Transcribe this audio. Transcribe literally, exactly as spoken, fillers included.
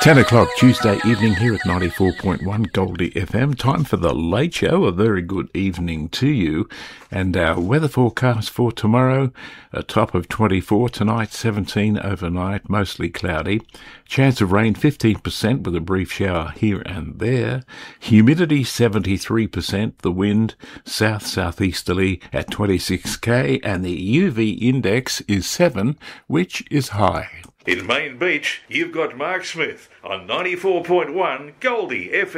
ten o'clock Tuesday evening here at ninety-four point one Goldie F M. Time for the Late Show. A very good evening to you. And our weather forecast for tomorrow, a top of twenty-four tonight, seventeen overnight, mostly cloudy. Chance of rain fifteen percent with a brief shower here and there. Humidity seventy-three percent. The wind south-southeasterly at twenty-six K. And the U V index is seven, which is high. In Main Beach, you've got Mark Smith on ninety-four point one Goldie F M.